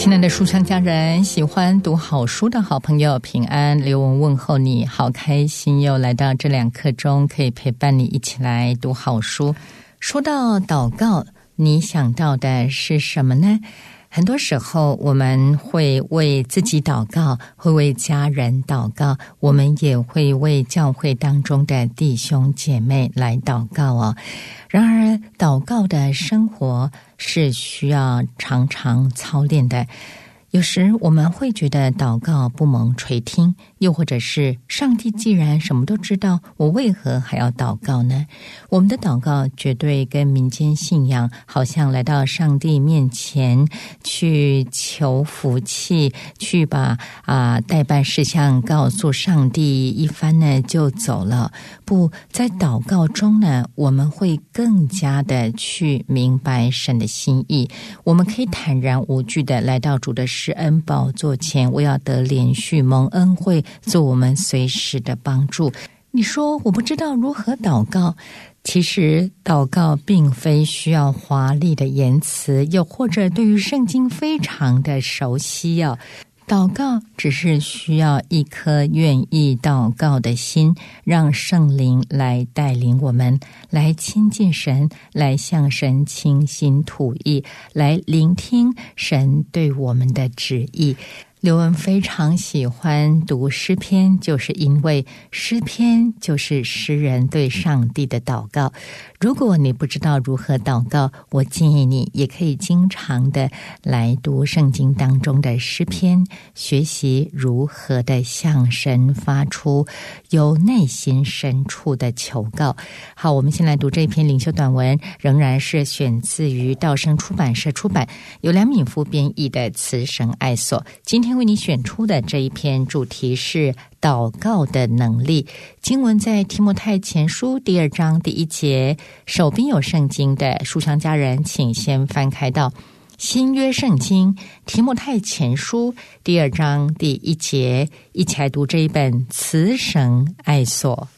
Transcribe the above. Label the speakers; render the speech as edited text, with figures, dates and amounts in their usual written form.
Speaker 1: 亲爱的书香家人，喜欢读好书的好朋友平安，刘文问候你，好开心又来到这2刻钟，可以陪伴你一起来读好书。说到祷告，你想到的是什么呢？很多时候我们会为自己祷告，会为家人祷告，我们也会为教会当中的弟兄姐妹来祷告哦。然而祷告的生活是需要常常操练的，有时我们会觉得祷告不蒙垂听，又或者是上帝既然什么都知道，我为何还要祷告呢？我们的祷告绝对跟民间信仰好像来到上帝面前去求福气，去把代办事项告诉上帝一番呢就走了。不，在祷告中呢，我们会更加的去明白神的心意，我们可以坦然无惧的来到主的施恩宝座前，我要得连续蒙恩惠，做我们随时的帮助。你说我不知道如何祷告，其实祷告并非需要华丽的言辞，又或者对于圣经非常的熟悉哦。祷告只是需要一颗愿意祷告的心，让圣灵来带领我们，来亲近神，来向神倾心吐意，来聆听神对我们的旨意。刘文非常喜欢读诗篇，就是因为诗篇就是诗人对上帝的祷告。如果你不知道如何祷告，我建议你也可以经常的来读圣经当中的诗篇，学习如何的向神发出由内心深处的求告。好，我们先来读这篇灵修短文，仍然是选自于道生出版社出版，由梁敏夫编译的《慈神爱所》。今天为你选出的这一篇主题是祷告的能力，经文在提摩太前书第2章第1节。手边有圣经的书香家人，请先翻开到新约圣经提摩太前书第2章第1节，一起来读这一本慈神爱所。